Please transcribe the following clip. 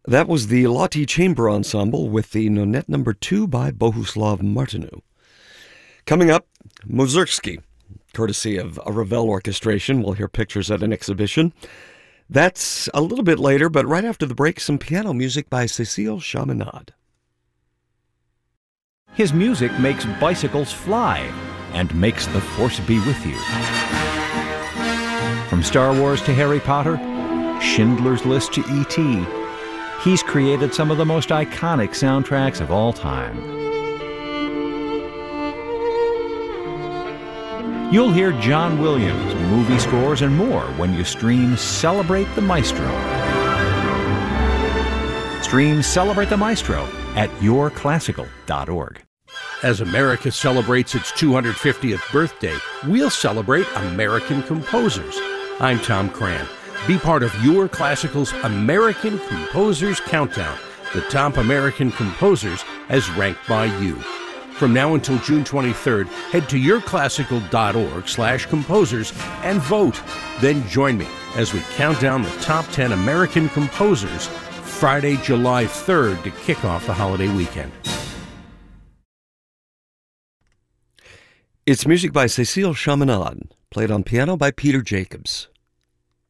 That was the Lotte Chamber Ensemble with the Nonette No. 2 by Bohuslav Martinu. Coming up, Mussorgsky, courtesy of a Ravel orchestration. We'll hear pictures at an exhibition. That's a little bit later, but right after the break, some piano music by Cécile Chaminade. His music makes bicycles fly and makes the Force be with you. From Star Wars to Harry Potter, Schindler's List to E.T., he's created some of the most iconic soundtracks of all time. You'll hear John Williams, movie scores, and more when you stream Celebrate the Maestro. Stream Celebrate the Maestro at yourclassical.org. As America celebrates its 250th birthday, we'll celebrate American composers. I'm Tom Cran. Be part of Your Classical's American Composers Countdown, the top American composers as ranked by you. From now until June 23rd, head to yourclassical.org/composers and vote. Then join me as we count down the top 10 American composers Friday, July 3rd to kick off the holiday weekend. It's music by Cécile Chaminade, played on piano by Peter Jacobs.